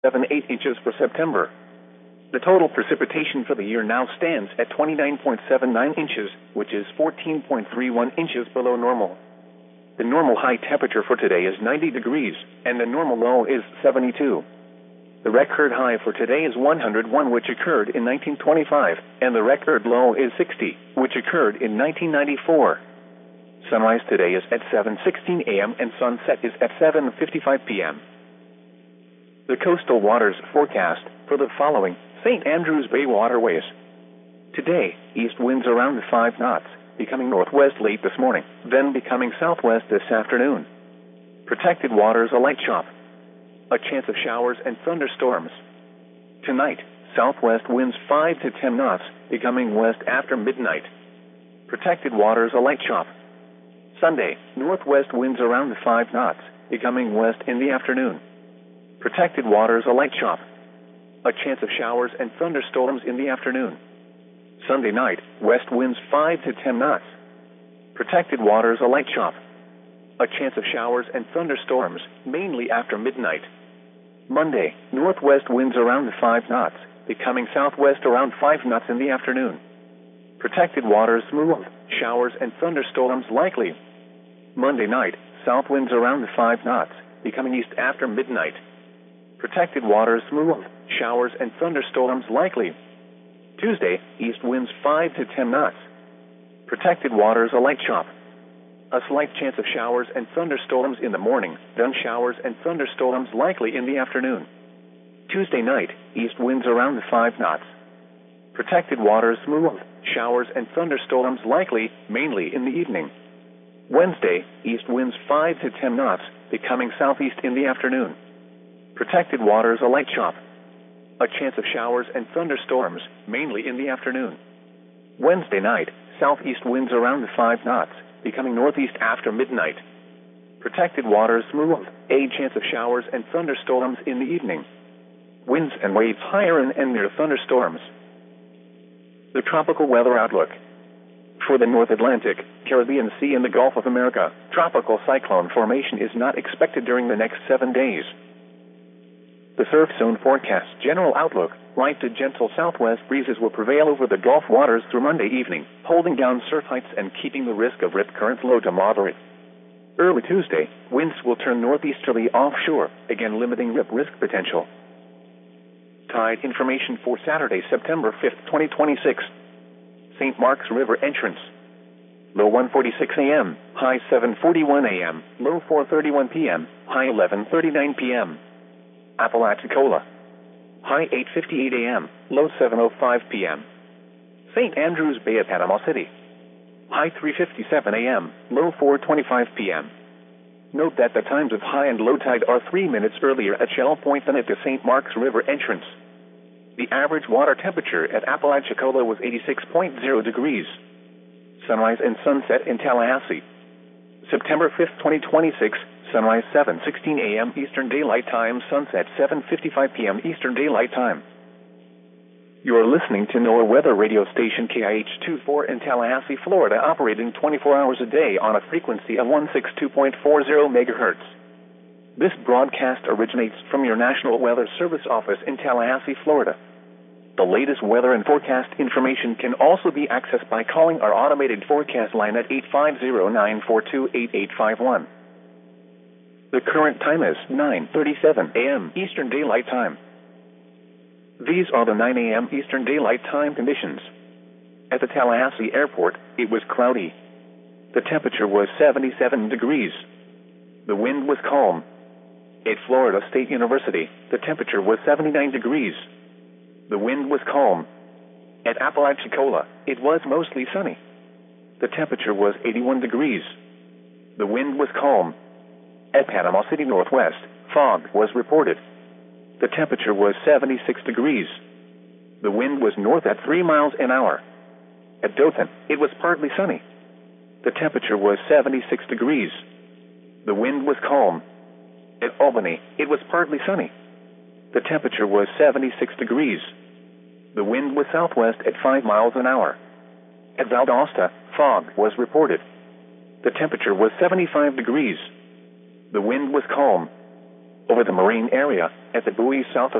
8 inches for September. The total precipitation for the year now stands at 29.79 inches, which is 14.31 inches below normal. The normal high temperature for today is 90 degrees, and the normal low is 72. The record high for today is 101, which occurred in 1925, and the record low is 60, which occurred in 1994. Sunrise today is at 7:16 a.m. and sunset is at 7:55 p.m. The coastal waters forecast for the following St. Andrews Bay waterways. Today, east winds around 5 knots, becoming northwest late this morning, then becoming southwest this afternoon. Protected waters a light chop. A chance of showers and thunderstorms. Tonight, southwest winds 5 to 10 knots, becoming west after midnight. Protected waters a light chop. Sunday, northwest winds around 5 knots, becoming west in the afternoon. Protected waters a light chop. A chance of showers and thunderstorms in the afternoon. Sunday night, west winds 5 to 10 knots. Protected waters a light chop. A chance of showers and thunderstorms, mainly after midnight. Monday, northwest winds around 5 knots, becoming southwest around 5 knots in the afternoon. Protected waters smooth, showers and thunderstorms likely. Monday night, south winds around 5 knots, becoming east after midnight. Protected waters smooth, showers and thunderstorms likely. Tuesday, east winds 5 to 10 knots. Protected waters a light chop. A slight chance of showers and thunderstorms in the morning, then showers and thunderstorms likely in the afternoon. Tuesday night, east winds around 5 knots. Protected waters smooth, showers and thunderstorms likely, mainly in the evening. Wednesday, east winds 5 to 10 knots, becoming southeast in the afternoon. Protected waters a light chop. A chance of showers and thunderstorms, mainly in the afternoon. Wednesday night, southeast winds around 5 knots, becoming northeast after midnight. Protected waters smooth, a chance of showers and thunderstorms in the evening. Winds and waves higher and near thunderstorms. The tropical weather outlook. For the North Atlantic, Caribbean Sea and the Gulf of America, tropical cyclone formation is not expected during the next 7 days. The surf zone forecast general outlook, light to gentle southwest breezes will prevail over the Gulf waters through Monday evening, holding down surf heights and keeping the risk of rip currents low to moderate. Early Tuesday, winds will turn northeasterly offshore, again limiting rip risk potential. Tide information for Saturday, September 5th, 2026. St. Mark's River entrance. Low 1:46 a.m., high 7:41 a.m., low 4:31 p.m., high 11:39 p.m. Apalachicola. High 8:58 a.m., low 7:05 p.m. St. Andrews Bay at Panama City. High 3:57 a.m., low 4:25 p.m. Note that the times of high and low tide are 3 minutes earlier at Shell Point than at the St. Mark's River entrance. The average water temperature at Apalachicola was 86.0 degrees. Sunrise and sunset in Tallahassee. September 5th, 2026, sunrise 7:16 a.m. Eastern Daylight Time, sunset 7:55 p.m. Eastern Daylight Time. You are listening to NOAA weather radio station KIH-24 in Tallahassee, Florida, operating 24 hours a day on a frequency of 162.40 megahertz. This broadcast originates from your National Weather Service office in Tallahassee, Florida. The latest weather and forecast information can also be accessed by calling our automated forecast line at 850-942-8851. The current time is 9:37 a.m. Eastern Daylight Time. These are the 9 a.m. Eastern Daylight Time conditions. At the Tallahassee Airport, it was cloudy. The temperature was 77 degrees. The wind was calm. At Florida State University, the temperature was 79 degrees. The wind was calm. At Apalachicola, it was mostly sunny. The temperature was 81 degrees. The wind was calm. At Panama City Northwest, fog was reported. The temperature was 76 degrees. The wind was north at 3 miles an hour. At Dothan, it was partly sunny. The temperature was 76 degrees. The wind was calm. At Albany, it was partly sunny. The temperature was 76 degrees. The wind was southwest at 5 miles an hour. At Valdosta, fog was reported. The temperature was 75 degrees. The wind was calm. over the marine area at the buoy south of